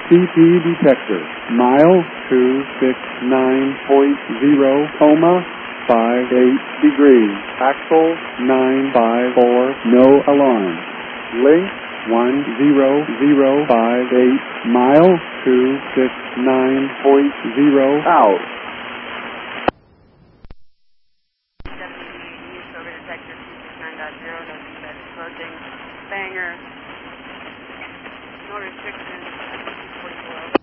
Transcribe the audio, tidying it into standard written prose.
CP detector. Mile 269.0, 58 degrees. Axle 954, no alarm. Link 10058, mile 269.0 out. East over detector 269.0, no suspect approaching. Banger. No restrictions. 44.